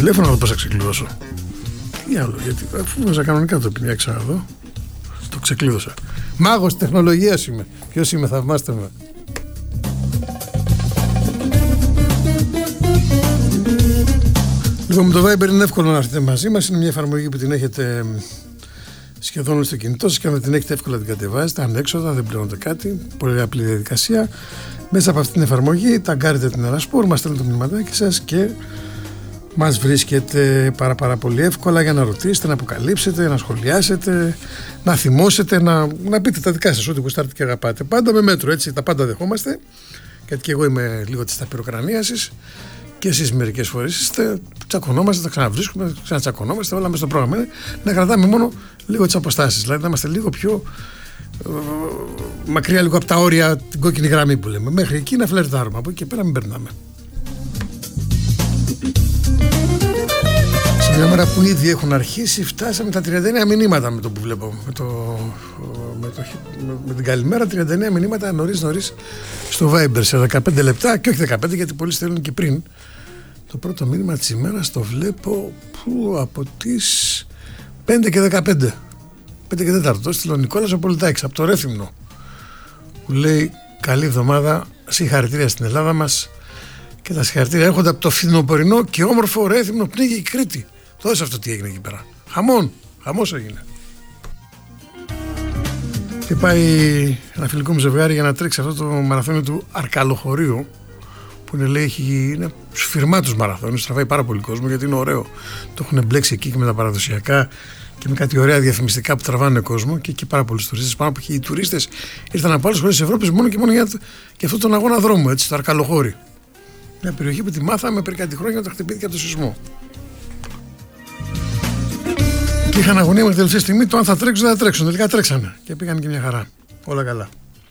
τηλέφωνο να δω πώς θα ξεκλειδώσω. Τι άλλο, γιατί αφού βάζα κανονικά το πινιάξα εδώ, το ξεκλείδωσα. Μάγος τεχνολογίας είμαι. Ποιος είμαι, θαυμάστε με. Λοιπόν, με το Viber είναι εύκολο να έρθετε μαζί μας. Είναι μια εφαρμογή που την έχετε σχεδόν όλο στο κινητό σας και αν την έχετε εύκολα την κατεβάζετε, ανέξοδα, δεν πληρώνετε κάτι. Πολύ απλή διαδικασία. Μέσα από αυτή την εφαρμογή ταγκάρετε την Ερασπορ, μας στέλνετε το μηνυματάκι σας και μας βρίσκεται πάρα πολύ εύκολα για να ρωτήσετε, να αποκαλύψετε, να σχολιάσετε, να θυμώσετε, να πείτε τα δικά σας, ό,τι γουστάρετε και αγαπάτε. Πάντα με μέτρο, έτσι, τα πάντα δεχόμαστε. Γιατί και εγώ είμαι λίγο της ταπειροκρανίασης και εσείς μερικές φορές είστε, τσακωνόμαστε, τα ξαναβρίσκουμε, ξανατσακωνόμαστε, όλα μέσα στο πρόγραμμα είναι να κρατάμε μόνο λίγο τις αποστάσεις, δηλαδή να είμαστε λίγο πιο μακριά λίγο από τα όρια, την κόκκινη γραμμή που λέμε. Μέχρι εκεί να φλερτάρουμε, από εκεί και πέρα μην περνάμε. Σε μια μέρα που ήδη έχουν αρχίσει, φτάσαμε τα 39 μηνύματα με το που βλέπω. Με την καλημέρα, 39 μηνύματα νωρίς στο Viber σε 15 λεπτά και όχι 15 γιατί πολλοί στέλνουν και πριν. Το πρώτο μήνυμα της ημέρας το βλέπω από τις 5 και 15. 5 και 4. Το στείλω ο Νικόλας ο Πολιτάκης από το Ρέθυμνο. Που λέει καλή εβδομάδα, συγχαρητήρια στην Ελλάδα μας. Και τα συγχαρητήρια έρχονται από το φθινοπορεινό και όμορφο Ρέθυμνο πνίγει η Κρήτη. Τόσο αυτό τι έγινε εκεί πέρα. Χαμός έγινε. Και πάει ένα φιλικό μου ζευγάρι για να τρέξει αυτό το μαραθώνιο του Αρκαλοχωρίου που είναι σφυρμάτους μαραθώνιους, τραβάει πάρα πολύ κόσμο γιατί είναι ωραίο. Το έχουν μπλέξει εκεί και με τα παραδοσιακά και με κάτι ωραία διαφημιστικά που τραβάνε κόσμο και εκεί πάρα πολλοί τουρίστες. Πάνω από οι τουρίστες ήρθαν από άλλες χώρες της Ευρώπης μόνο και μόνο για αυτόν τον αγώνα δρόμου, έτσι, στο Αρκαλοχώρι. Μια περιοχή που τη μάθαμε πριν κάτι χρόνια όταν χτυπήθηκε από το σεισμό. Και είχαν αγωνία με την τελευταία στιγμή το αν θα τρέξουν ή δεν θα τρέξουν. Τελικά τρέξανε και πήγαν και μια χαρά. Όλα καλά.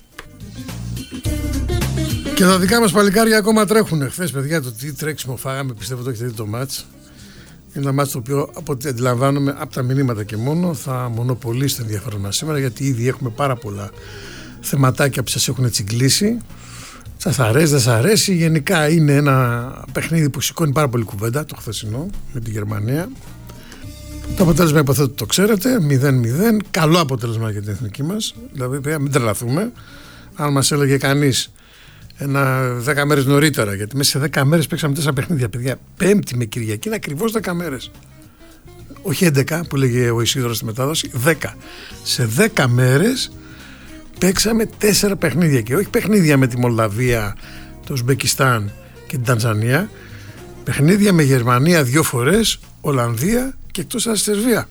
Και τα δικά μας παλικάρια ακόμα τρέχουν. Χθες, παιδιά, το τι τρέξιμο φάγαμε, πιστεύω το έχετε δει το μάτς. Είναι ένα μάτς το οποίο, από ό,τι αντιλαμβάνομαι, από τα μηνύματα και μόνο, θα μονοπολίσει το ενδιαφέρον μας σήμερα, γιατί ήδη έχουμε πάρα πολλά θεματάκια που σας έχουν τσιγκλίσει. Σας αρέσει, δεν σας αρέσει. Γενικά είναι ένα παιχνίδι που σηκώνει πάρα πολύ κουβέντα, το χθεσινό με τη Γερμανία. Το αποτέλεσμα υποθέτω το ξέρετε, 0-0. Καλό αποτέλεσμα για την εθνική μας. Δηλαδή, παιδιά, μην τρελαθούμε. Αν μας έλεγε κανείς 10 μέρες νωρίτερα, γιατί μέσα σε 10 μέρες παίξαμε 4 παιχνίδια, παιδιά. Πέμπτη με Κυριακή είναι ακριβώς 10 μέρες. Όχι 11 που λέγε ο Ισίδωρος στη μετάδοση, 10. Σε 10 μέρες παίξαμε 4 παιχνίδια και όχι παιχνίδια με τη Μολδαβία, το Ουσμπεκιστάν και την Τανζανία. Παιχνίδια με Γερμανία 2 φορές, Ολλανδία και εκτός από τη Σερβία.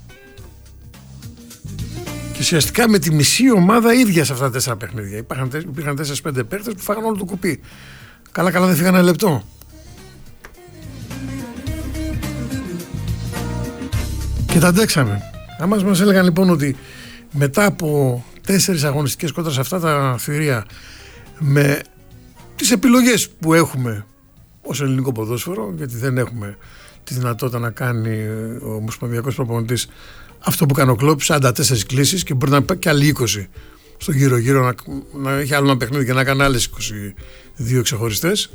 Και ουσιαστικά με τη μισή ομάδα ίδια σε αυτά τα 4 παιχνίδια. Υπήρχαν 4-5 παίκτες που φάγαν όλο το κουπί. Καλά δεν φύγανε λεπτό. Και τα αντέξαμε. Άμα μας έλεγαν λοιπόν ότι μετά από 4 αγωνιστικές κόντρες σε αυτά τα θηρία, με τις επιλογές που έχουμε ως ελληνικό ποδόσφαιρο, γιατί δεν έχουμε τη δυνατότητα να κάνει ο ομοσπονδιακός προπονητής αυτό που κάνει ο Κλόπ, 44 κλήσεις και μπορεί να πάει και άλλοι 20 στο γύρω-γύρω, να έχει άλλο ένα παιχνίδι και να κάνει άλλες 22 ξεχωριστές.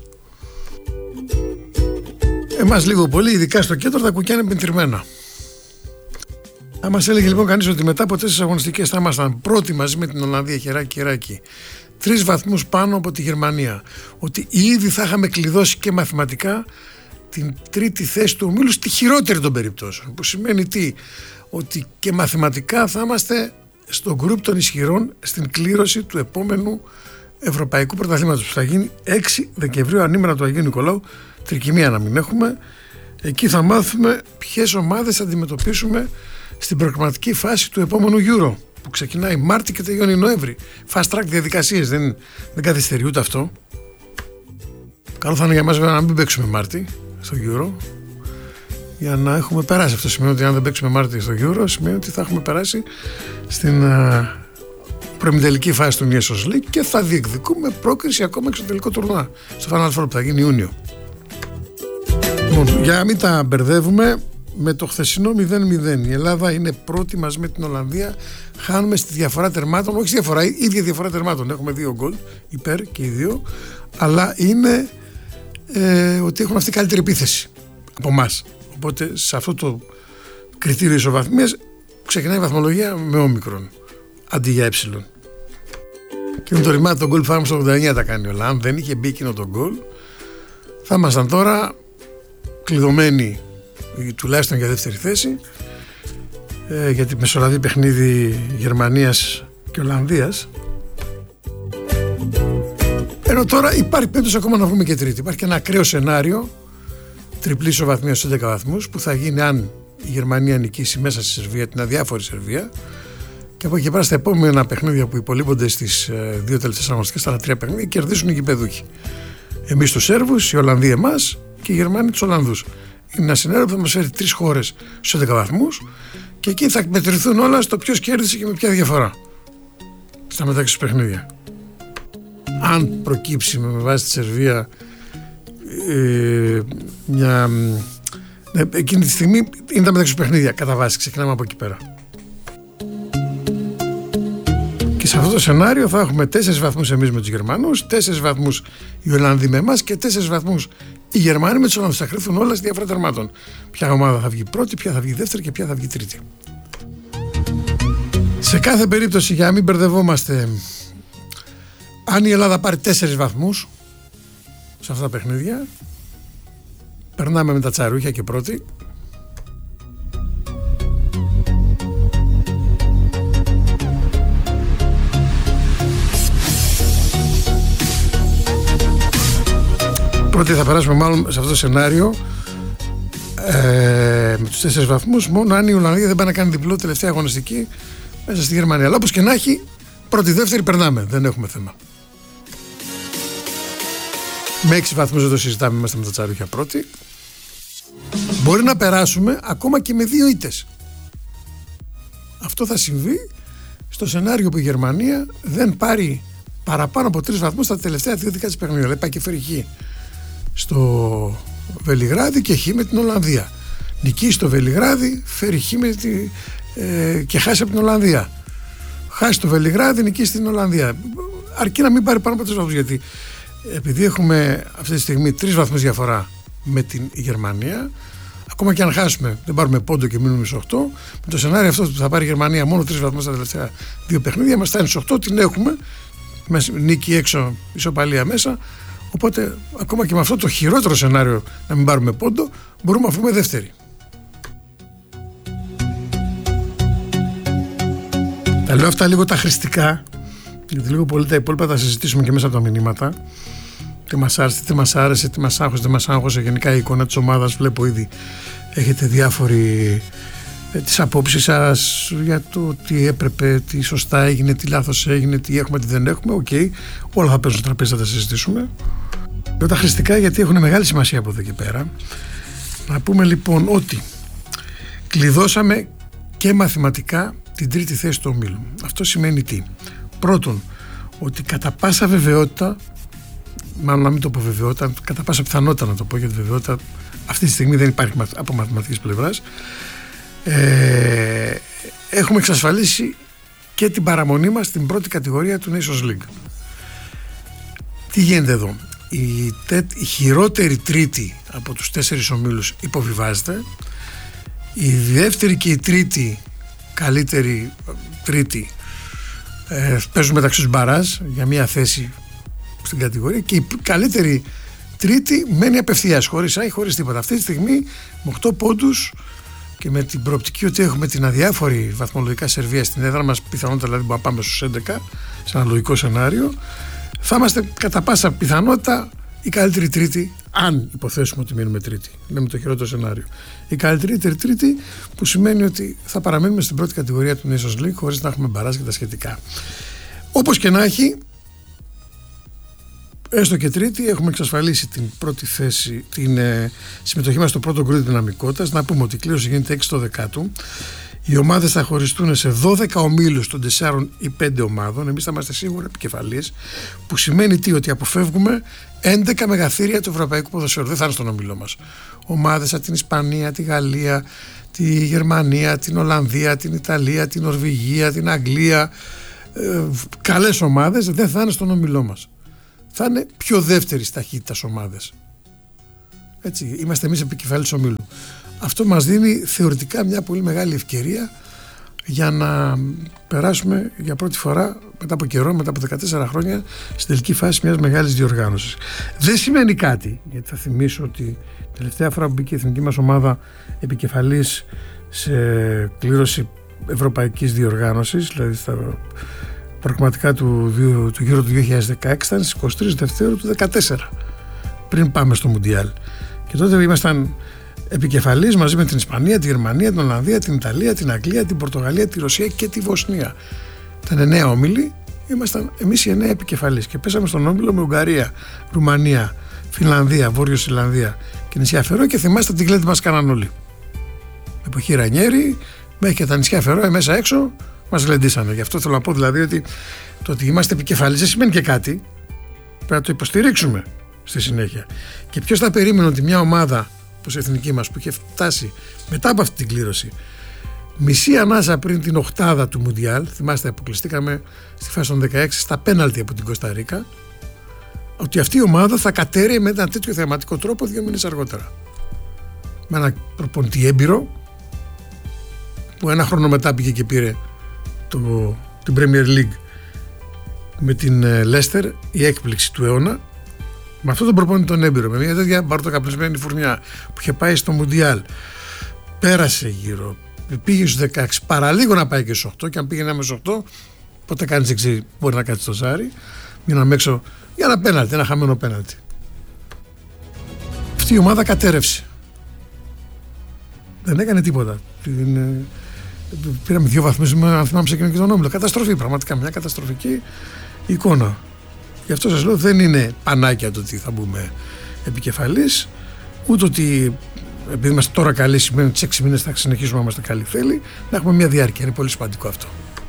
Εμάς λίγο πολύ, ειδικά στο κέντρο, τα κουκιά είναι πεντριμένα. Αν μας έλεγε λοιπόν κανείς ότι μετά από 4 αγωνιστικές θα ήμασταν πρώτοι μαζί με την Ολλανδία, χεράκι, 3 βαθμούς πάνω από τη Γερμανία, ότι ήδη θα είχαμε κλειδώσει και μαθηματικά την 3η θέση του ομίλου στη χειρότερη των περιπτώσεων, που σημαίνει τι? Ότι και μαθηματικά θα είμαστε στο γκρουπ των ισχυρών στην κλήρωση του επόμενου Ευρωπαϊκού Πρωταθλήματος που θα γίνει 6 Δεκεμβρίου, ανήμερα του Αγίου Νικολάου, τρικυμία να μην έχουμε. Εκεί θα μάθουμε ποιες ομάδες θα αντιμετωπίσουμε στην προκριματική φάση του επόμενου Euro που ξεκινάει Μάρτι και τελειώνει Νοέμβρη. Fast track διαδικασίες, δεν καθυστερεί ούτε αυτό. Καλό θα είναι για μας βέβαια να μην παίξουμε Μάρτι στο Euro, για να έχουμε περάσει αυτό. Σημαίνει ότι αν δεν παίξουμε Μάρτι στο Euro, σημαίνει ότι θα έχουμε περάσει στην προημιτελική φάση του Nations League και θα διεκδικούμε πρόκριση ακόμα εξωτερικό τουρνουά στο Final Four που θα γίνει Ιούνιο. Λοιπόν, για να μην τα μπερδεύουμε, με το χθεσινό 0-0 η Ελλάδα είναι πρώτη μαζί με την Ολλανδία. Χάνουμε στη διαφορά τερμάτων, όχι διαφορά, ίδια διαφορά τερμάτων. Έχουμε 2 γκολ υπέρ και οι 2, αλλά είναι ότι έχουν αυτή καλύτερη επίθεση από εμάς. Οπότε σε αυτό το κριτήριο ισοβαθμίας ξεκινάει η βαθμολογία με όμικρον αντί για έψιλον. Και με το ρημάδι τον γκολ Farm στο 89 τα κάνει όλα. Αν δεν είχε μπει εκείνο τον γκολ, θα ήμασταν τώρα κλειδωμένοι τουλάχιστον για δεύτερη θέση, γιατί μεσολαβεί παιχνίδι Γερμανίας και Ολλανδίας. Ενώ τώρα υπάρχει περίπτωση ακόμα να βγούμε και τρίτη. Υπάρχει και ένα ακραίο σενάριο τριπλή ισοβαθμία στους 11 βαθμούς που θα γίνει αν η Γερμανία νικήσει μέσα στη Σερβία, την αδιάφορη Σερβία, και από εκεί και πέρα στα επόμενα παιχνίδια που υπολείπονται στις δύο τελευταίες αγωνιστικές, στα 3 παιχνίδια, κερδίσουν οι γηπεδούχοι. Εμείς τους Σέρβους, οι Ολλανδοί εμάς και οι Γερμανοί τους Ολλανδούς. Είναι ένα σενάριο που θα μας φέρει 3 χώρες στους 11 βαθμούς και εκεί θα μετρηθούν όλα στο ποιος κέρδισε και με ποια διαφορά στα μεταξύ τους παιχνίδια. Αν προκύψει με βάση τη Σερβία εκείνη τη στιγμή είναι τα μεταξύ τους παιχνίδια κατά βάση, ξεκινάμε από εκεί πέρα. Και σε αυτό το σενάριο θα έχουμε 4 βαθμούς εμείς με τους Γερμανούς, 4 βαθμούς οι Ολλανδοί με εμάς και 4 βαθμούς οι Γερμανοί με τους Ολλανδούς. Θα κρυφθούν όλα στη διαφορά τερμάτων. Ποια ομάδα θα βγει πρώτη, ποια θα βγει δεύτερη και ποια θα βγει τρίτη. Σε κάθε περίπτωση, για να μην μπερδευόμαστε, αν η Ελλάδα πάρει 4 βαθμούς σε αυτά τα παιχνίδια, περνάμε με τα τσαρούχια και πρώτη. Πρώτη θα περάσουμε μάλλον σε αυτό το σενάριο με τους 4 βαθμούς, μόνο αν η Ολλανδία δεν πάει να κάνει διπλό τελευταία αγωνιστική μέσα στη Γερμανία. Αλλά όπως και να έχει, πρώτη-δεύτερη περνάμε, δεν έχουμε θέμα. Με 6 βαθμούς δεν το συζητάμε, είμαστε με τα τσαρούχια πρώτη. Μπορεί να περάσουμε ακόμα και με 2 ήττες. Αυτό θα συμβεί στο σενάριο που η Γερμανία δεν πάρει παραπάνω από 3 βαθμούς στα τελευταία 2 δικά της παιχνίδια. Δηλαδή πάει και φέρει χ στο Βελιγράδι και χ με την Ολλανδία. Νικήσει στο Βελιγράδι, φέρει χ και χάσει από την Ολλανδία. Χάσει το Βελιγράδι, νικήσει την Ολλανδία. Αρκεί να μην πάρει πάνω από 3 βαθμούς, γιατί επειδή έχουμε αυτή τη στιγμή 3 βαθμούς διαφορά με την Γερμανία, ακόμα και αν χάσουμε, δεν πάρουμε πόντο και μείνουμε στους 8, με το σενάριο αυτό που θα πάρει η Γερμανία μόνο 3 βαθμούς στα τελευταία 2 παιχνίδια, μας φτάνει στους 8, την έχουμε, νίκη έξω, ισοπαλία μέσα. Οπότε, ακόμα και με αυτό το χειρότερο σενάριο να μην πάρουμε πόντο, μπορούμε να βγούμε δεύτεροι. Τα λέω αυτά λίγο τα χρηστικά, γιατί λίγο πολύ τα υπόλοιπα θα συζητήσουμε και μέσα από τα μηνύματα. Τι μας άρεσε, τι μας άρεσε, τι μας άγχωσε, τι μας άγχωσε. Γενικά η εικόνα της ομάδας, βλέπω ήδη έχετε διάφοροι τις απόψεις σας για το τι έπρεπε, τι σωστά έγινε, τι λάθος έγινε, τι έχουμε, τι δεν έχουμε. Οκ, όλα θα παίζουν στο τραπέζι, θα τα συζητήσουμε. Λέω τα χρηστικά γιατί έχουν μεγάλη σημασία από εδώ και πέρα. Να πούμε λοιπόν ότι κλειδώσαμε και μαθηματικά την τρίτη θέση του ομίλου. Αυτό σημαίνει τι? Πρώτον, ότι κατά πάσα βεβαιότητα, μάλλον να μην το πω βεβαιότητα, κατά πάσα πιθανότητα να το πω, γιατί βεβαιότητα αυτή τη στιγμή δεν υπάρχει από μαθηματικής πλευράς, έχουμε εξασφαλίσει και την παραμονή μας στην πρώτη κατηγορία του Nations League. Τι γίνεται εδώ? Η χειρότερη τρίτη από τους 4 ομίλους υποβιβάζεται, η δεύτερη και η τρίτη καλύτερη τρίτη παίζουν μεταξύ τους μπαράζ για μια θέση στην κατηγορία, και η καλύτερη τρίτη μένει απευθείας, χωρίς ΆΗ, χωρίς τίποτα. Αυτή τη στιγμή με 8 πόντους και με την προοπτική ότι έχουμε την αδιάφορη βαθμολογικά Σερβία στην έδρα μας, πιθανότητα δηλαδή που να πάμε στους 11 σε ένα λογικό σενάριο, θα είμαστε κατά πάσα πιθανότητα η καλύτερη τρίτη, αν υποθέσουμε ότι μείνουμε τρίτη. Λέμε το χειρότερο σενάριο. Η καλύτερη τρίτη, που σημαίνει ότι θα παραμείνουμε στην πρώτη κατηγορία του Nations League χωρίς να έχουμε μπαράζ και τα σχετικά. Όπως και να έχει, έστω και τρίτη, έχουμε εξασφαλίσει την πρώτη θέση, την συμμετοχή μας στο πρώτο γκρουπ δυναμικότητας. Να πούμε ότι η κλήρωση γίνεται 6 το δεκάτου. Οι ομάδες θα χωριστούν σε 12 ομίλους των 4 ή 5 ομάδων. Εμείς θα είμαστε σίγουρα επικεφαλής, που σημαίνει τι? Ότι αποφεύγουμε 11 μεγαθύρια του ευρωπαϊκού ποδοσφαίρου. Δεν θα είναι στον ομίλο μας ομάδες από την Ισπανία, τη Γαλλία, τη Γερμανία, την Ολλανδία, την Ιταλία, την Νορβηγία, την Αγγλία. Καλές ομάδες δεν θα είναι στον ομίλο μας. Θα είναι πιο δεύτερης ταχύτητας ομάδες. Έτσι, είμαστε εμείς επικεφαλής ομίλου. Αυτό μας δίνει θεωρητικά μια πολύ μεγάλη ευκαιρία για να περάσουμε για πρώτη φορά μετά από καιρό, μετά από 14 χρόνια, στην τελική φάση μιας μεγάλης διοργάνωσης. Δεν σημαίνει κάτι, γιατί θα θυμίσω ότι τελευταία φορά που μπήκε η εθνική μας ομάδα επικεφαλής σε κλήρωση ευρωπαϊκής διοργάνωσης, δηλαδή στα προγραμματικά του γύρω του 2016, ήταν στις 23 Δευτέρου του 2014, πριν πάμε στο Μουντιάλ. Και τότε ήμασταν επικεφαλής μαζί με την Ισπανία, τη Γερμανία, την Ολλανδία, την Ιταλία, την Αγγλία, την Πορτογαλία, τη Ρωσία και τη Βοσνία. Ήταν 9 όμιλοι, ήμασταν εμείς οι 9 επικεφαλής και πέσαμε στον όμιλο με Ουγγαρία, Ρουμανία, Φινλανδία, Βόρειο Ιρλανδία και νησιά Φερό, και θυμάστε την κλέτη μας κάναν όλοι. Εποχή Ρανιέρη, μέχρι και τα νησιά Φερό, μέσα έξω, μας γλεντήσανε. Γι' αυτό θέλω να πω δηλαδή ότι το ότι είμαστε επικεφαλής δεν σημαίνει και κάτι. Πρέπει να το υποστηρίξουμε στη συνέχεια. Και ποιος θα περίμενε ότι μια ομάδα όπως η εθνική μας που είχε φτάσει μετά από αυτή την κλήρωση μισή ανάσα πριν την οκτάδα του Μουντιάλ, θυμάστε αποκλειστήκαμε στη φάση των 16 στα πέναλτι από την Κοσταρίκα, ότι αυτή η ομάδα θα κατέρεε με ένα τέτοιο θεαματικό τρόπο 2 μήνες αργότερα. Με ένα προπονητή έμπειρο που ένα χρόνο μετά πήγε και πήρε την Premier League με την Leicester, η έκπληξη του αιώνα. Με αυτόν τον προπονητή τον έμπειρο, με μια τέτοια μπαρτοκαπνισμένη φουρνιά που είχε πάει στο Μουντιάλ, πέρασε γύρω, πήγε στους 16, παραλίγο να πάει και στους 8, και αν πήγαινε με στους 8, πότε κανείς δεν ξέρει, μπορεί να κάτσει στο ζάρι, μείναμε έξω για ένα πέναλτι, ένα χαμένο πέναλτι. Αυτή η ομάδα κατέρευσε. Δεν έκανε τίποτα. Πήραμε 2 βαθμούς, αν θυμάμαι, σε εκείνο και τον όμιλο. Καταστροφή, πραγματικά μια καταστροφική εικόνα. Γι' αυτό σας λέω, δεν είναι πανάκια το ότι θα μπούμε επικεφαλής, ούτε ότι επειδή είμαστε τώρα καλοί σημαίνει ότι 6 μήνες θα συνεχίσουμε να είμαστε καλοί. Θέλει να έχουμε μια διάρκεια. Είναι πολύ σημαντικό αυτό.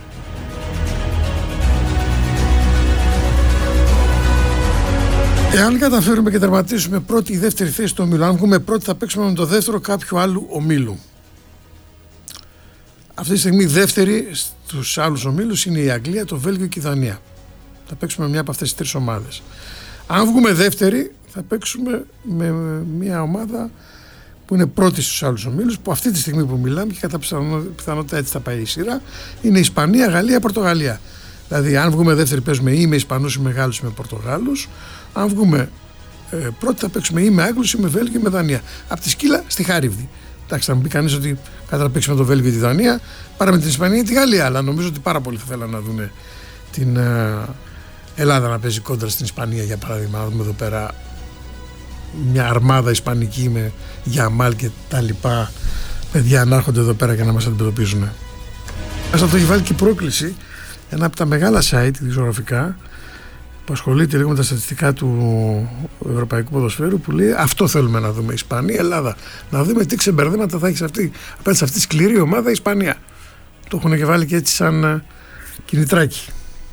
Εάν καταφέρουμε και τερματίσουμε πρώτη ή δεύτερη θέση του ομίλου, αν βγούμε πρώτη, θα παίξουμε με το δεύτερο κάποιου άλλου ομίλου. Αυτή τη στιγμή δεύτερη στους άλλους ομίλους είναι η Αγγλία, το Βέλγιο και η Δανία. Θα παίξουμε μια από αυτές τις 3 ομάδες. Αν βγούμε δεύτερη, θα παίξουμε με μια ομάδα που είναι πρώτη στους άλλους ομίλους, που αυτή τη στιγμή που μιλάμε και κατά πιθανότητα έτσι θα πάει η σειρά, είναι Ισπανία, Γαλλία, Πορτογαλία. Δηλαδή, αν βγούμε δεύτερη, παίζουμε ή με Ισπανούς ή με Γάλλους ή με Πορτογάλους. Αν βγούμε πρώτη, θα παίξουμε ή με Άγγλους ή με Βέλγιο ή με Δανία. Από τη σκύλα στη Χάριβδη. Εντάξει, θα μου πει κανείς ότι κατά να παίξουμε το Βέλγιο ή τη Δανία, πάραμε την Ισπανία ή τη Γαλλία. Αλλά νομίζω ότι πάρα πολλοί θα θέλαν να δουν την Ελλάδα να παίζει κόντρα στην Ισπανία, για παράδειγμα. Να δούμε εδώ πέρα μια αρμάδα ισπανική με Γιαμάλ και τα λοιπά παιδιά να έρχονται εδώ πέρα και να μας αντιμετωπίζουν. Αυτό έχει βάλει και πρόκληση ένα από τα μεγάλα site δημοσιογραφικά που ασχολείται λίγο με τα στατιστικά του Ευρωπαϊκού Ποδοσφαίρου, που λέει αυτό θέλουμε να δούμε, Ισπανία, Ελλάδα, να δούμε τι ξεμπερδέματα θα έχει απέναντι σε αυτή τη σκληρή ομάδα η Ισπανία. Το έχουν και βάλει και έτσι σαν κινητράκι.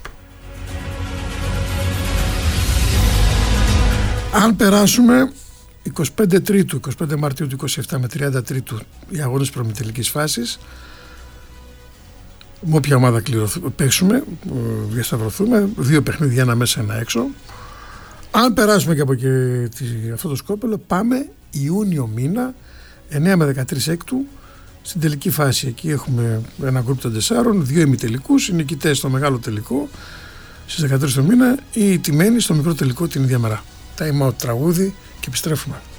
Αν περάσουμε 25 Τρίτου, 25 Μαρτίου του 27 με 30 Τρίτου οι αγώνες προμετελικής φάσης, με όποια ομάδα παίξουμε, διασταυρωθούμε, 2 παιχνίδια, ένα μέσα, ένα έξω. Αν περάσουμε και από αυτό το σκόπελο, πάμε Ιούνιο μήνα, 9 με 13 Έκτου, στην τελική φάση. Εκεί έχουμε ένα γκρουπ των 4, 2 ημιτελικούς, οι νικητές στο μεγάλο τελικό στις 13 του μήνα, ή οι τιμένοι στο μικρό τελικό την ίδια μέρα. Time out, τραγούδι και επιστρέφουμε.